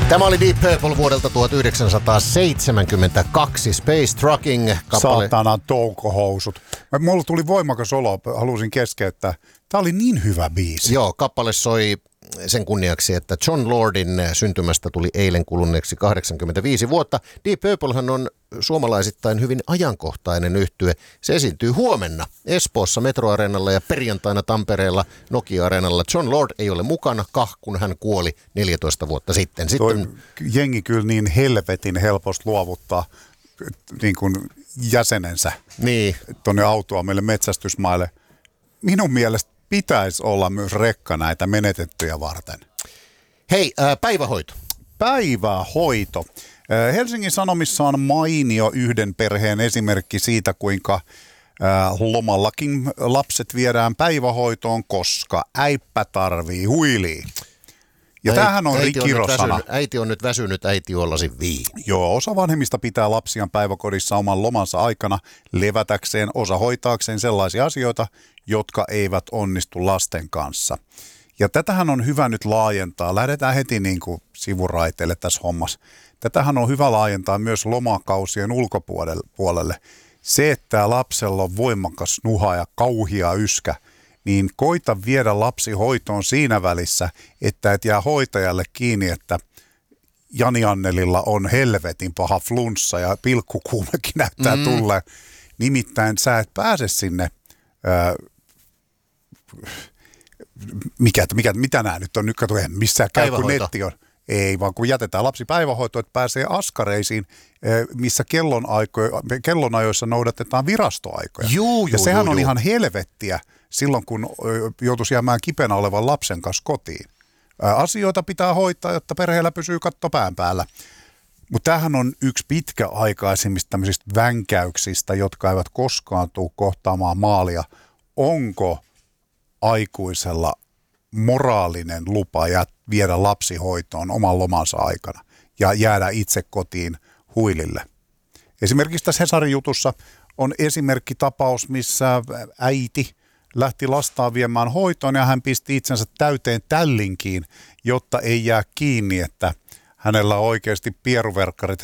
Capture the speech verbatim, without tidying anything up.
Tämä oli Deep Purple vuodelta tuhatyhdeksänsataaseitsemänkymmentäkaksi, Space Trucking kappale. Saatana toukohousut. Mulla tuli voimakas olo, halusin keskeyttää. Tämä oli niin hyvä biisi. Joo, kappale soi sen kunniaksi, että Jon Lordin syntymästä tuli eilen kuluneeksi kahdeksankymmentäviisi vuotta. Deep Purplehan on suomalaisittain hyvin ajankohtainen yhtye. Se esiintyy huomenna Espoossa Metroareenalla ja perjantaina Tampereella Nokia-areenalla. Jon Lord ei ole mukana, kah kun hän kuoli neljätoista vuotta sitten. Sitten... Toi jengi kyllä niin helvetin helposti luovuttaa niin kuin jäsenensä niin. tuonne autoa meille metsästysmaille. Minun mielestä pitäisi olla myös rekka näitä menetettyjä varten. Hei, äh, päivähoito. Päivähoito. Äh, Helsingin Sanomissa on mainio yhden perheen esimerkki siitä, kuinka äh, lomallakin lapset viedään päivähoitoon, koska äippä tarvii huiliin. Ja äiti, tämähän on äiti kirosana. On äiti on nyt väsynyt, äiti ollasi viin. Joo, osa vanhemmista pitää lapsiaan päiväkodissa oman lomansa aikana levätäkseen, osa hoitaakseen sellaisia asioita, jotka eivät onnistu lasten kanssa. Ja tätähän on hyvä nyt laajentaa. Lähdetään heti niin kuin sivuraiteille tässä hommassa. Tätähän on hyvä laajentaa myös lomakausien ulkopuolelle. Se, että lapsella on voimakas nuha ja kauhia yskä, niin koita viedä lapsi hoitoon siinä välissä, että et jää hoitajalle kiinni, että Jani Annelilla on helvetin paha flunssa ja pilkkukuumekin näyttää mm. tulleen. Nimittäin sä et pääse sinne, ää, mikä, mikä, mitä nämä nyt on, nyt katso, missä käy, kun netti on. Ei, vaan kun jätetään lapsi päivähoitoon, että pääsee askareisiin, missä kellonajoissa noudatetaan virastoaikoja. Juu, ja juu, sehän juu, on juu. ihan helvettiä silloin, kun joutuisi jäämään kipeänä olevan lapsen kanssa kotiin. Asioita pitää hoitaa, jotta perheellä pysyy katto pään päällä. Mutta tämähän on yksi pitkäaikaisimmista tämmöisistä vänkäyksistä, jotka eivät koskaan tule kohtaamaan maalia. Onko aikuisella moraalinen lupa viedä lapsi hoitoon oman lomansa aikana ja jäädä itse kotiin huilille? Esimerkiksi tässä Hesarin jutussa on esimerkkitapaus, missä äiti lähti lastaan viemään hoitoon ja hän pisti itsensä täyteen tällinkiin, jotta ei jää kiinni, että hänellä on oikeasti pieruverkkarit